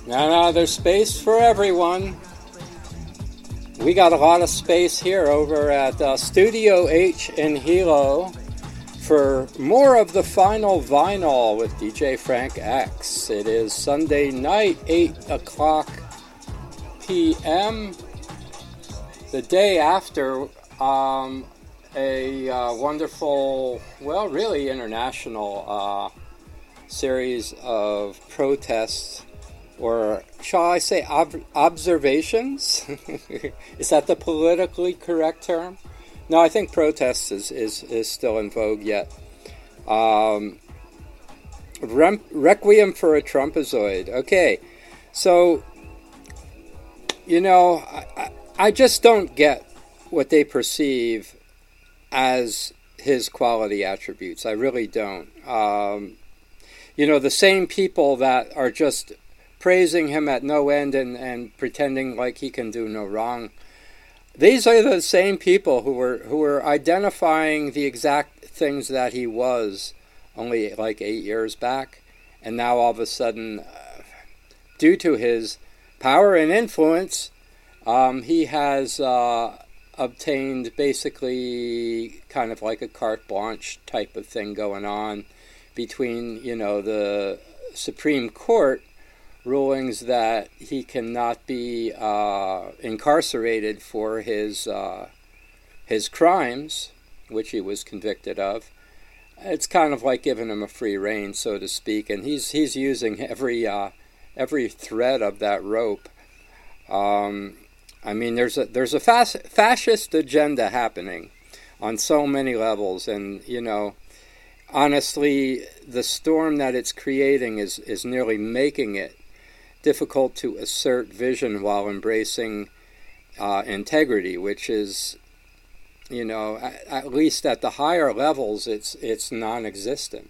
No, there's space for everyone. We got a lot of space here over at Studio H in Hilo for more of the final vinyl with DJ Frank X. It is Sunday night, 8 o'clock p.m., the day after a wonderful, well, really international series of protests, or shall I say observations? Is that the politically correct term? No, I think protests is still in vogue yet. Requiem for a Trumpazoid. Okay, so, I just don't get what they perceive as his quality attributes. I really don't. The same people that are just praising him at no end and pretending like he can do no wrong. These are the same people who were identifying the exact things that he was only like 8 years back, and now all of a sudden, due to his power and influence, he has obtained basically kind of like a carte blanche type of thing going on between, the Supreme Court rulings that he cannot be incarcerated for his crimes, which he was convicted of. It's kind of like giving him a free rein, so to speak, and he's using every thread of that rope. There's a fascist agenda happening on so many levels, and honestly, the storm that it's creating is nearly making it difficult to assert vision while embracing integrity, which is, at least at the higher levels, it's non-existent.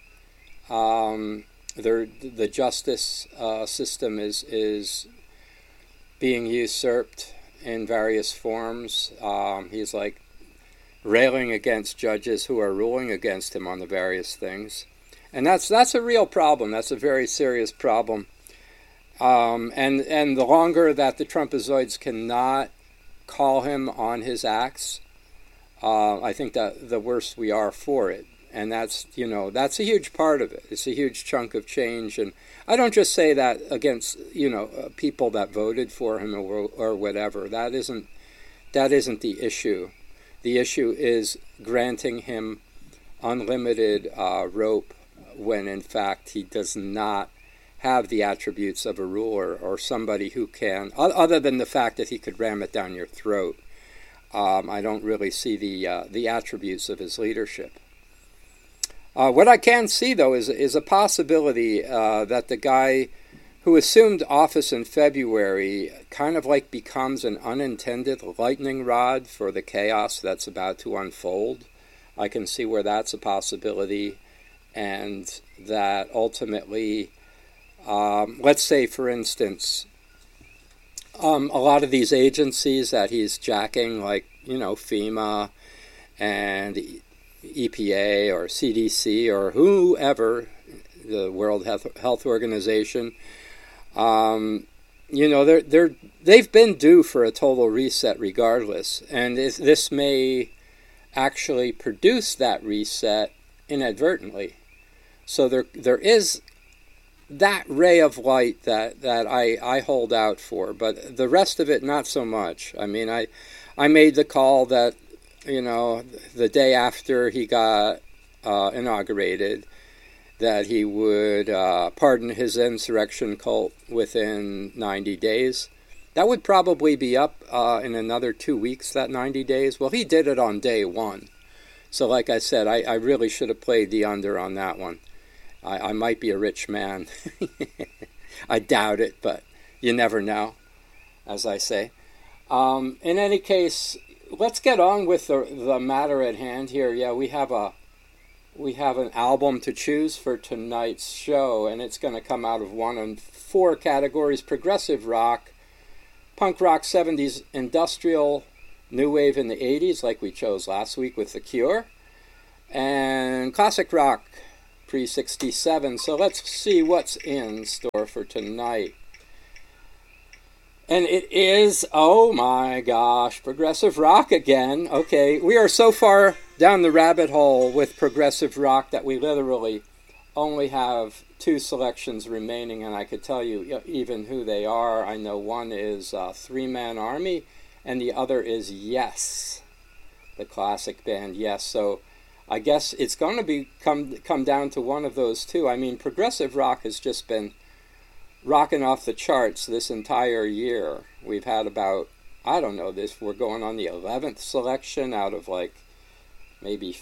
The justice system is being usurped in various forms. He's like railing against judges who are ruling against him on the various things, and that's a real problem. That's a very serious problem. And the longer that the Trumpazoids cannot call him on his acts, I think that the worse we are for it. And that's a huge part of it. It's a huge chunk of change. And I don't just say that against, people that voted for him or whatever. That isn't the issue. The issue is granting him unlimited rope when, in fact, he does not have the attributes of a ruler or somebody who can, other than the fact that he could ram it down your throat. I don't really see the attributes of his leadership. What I can see, though, is a possibility that the guy who assumed office in February kind of like becomes an unintended lightning rod for the chaos that's about to unfold. I can see where that's a possibility, and that ultimately, let's say, for instance, a lot of these agencies that he's jacking, like, FEMA and EPA or CDC or whoever, the World Health Organization, they've been due for a total reset regardless, and this may actually produce that reset inadvertently. So there is that ray of light that I hold out for, but the rest of it, not so much. I mean, I made the call that, the day after he got inaugurated, that he would pardon his insurrection cult within 90 days. That would probably be up in another 2 weeks, that 90 days. Well, he did it on day one. So like I said, I really should have played the under on that one. I might be a rich man. I doubt it, but you never know, as I say. In any case, let's get on with the matter at hand here. Yeah, we have an album to choose for tonight's show, and it's going to come out of one of 4 categories: progressive rock, punk rock 70s, industrial, new wave in the 80s, like we chose last week with The Cure, and classic rock pre-67. So let's see what's in store for tonight. And it is, oh my gosh, progressive rock again. Okay, we are so far down the rabbit hole with progressive rock that we literally only have two selections remaining, and I could tell you even who they are. I know one is Three Man Army, and the other is Yes, the classic band Yes. So I guess it's going to come down to one of those two. I mean, progressive rock has just been rocking off the charts this entire year. We've had about, I don't know, we're going on the 11th selection out of like maybe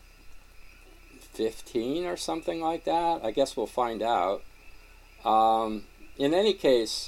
15 or something like that. I guess we'll find out. In any case,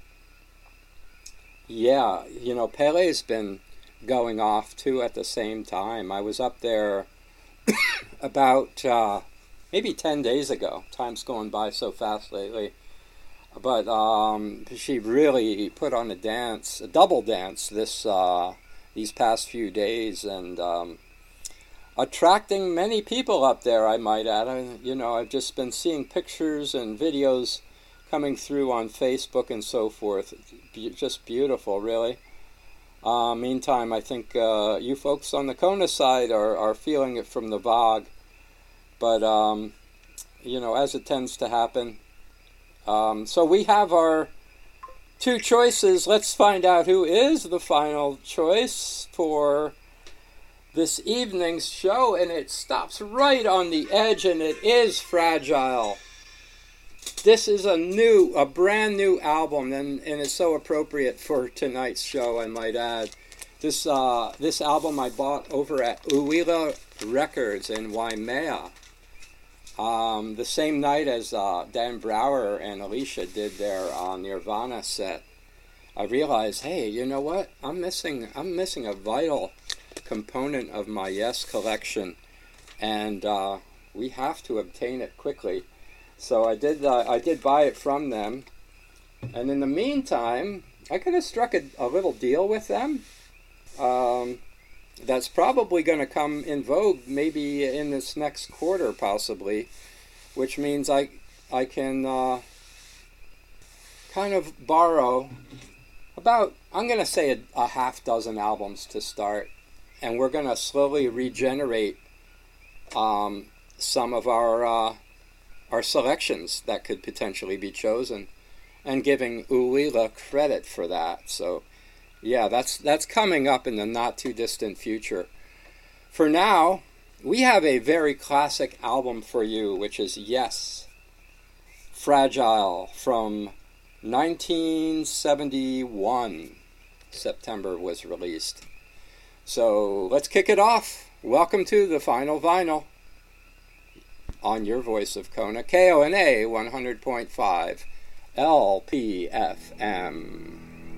yeah, Pele's been going off too at the same time. I was up there about maybe 10 days ago. Time's going by so fast lately. But she really put on a double dance these past few days, and attracting many people up there, I might add. I've just been seeing pictures and videos coming through on Facebook and so forth. Just beautiful, really. Meantime, I think you folks on the Kona side are feeling it from the VOG. But, as it tends to happen. So we have our two choices. Let's find out who is the final choice for this evening's show. And it stops right on the edge, and it is Fragile. This is a brand new album, and it's so appropriate for tonight's show, I might add. This album I bought over at Uwila Records in Waimea. The same night as Dan Brower and Alicia did their Nirvana set. I realized, hey, you know what? I'm missing a vital component of my Yes collection, and we have to obtain it quickly. So I did buy it from them, and in the meantime, I could have struck a little deal with them. That's probably going to come in vogue maybe in this next quarter, possibly, which means I can kind of borrow about, I'm going to say a half dozen albums to start, and we're going to slowly regenerate some of our selections that could potentially be chosen, and giving Uwila credit for that. So yeah, that's coming up in the not too distant future. For now, we have a very classic album for you, which is Yes, Fragile, from 1971. September was released. So let's kick it off. Welcome to the Final Vinyl on your voice of Kona, KONA 100.5 LPFM.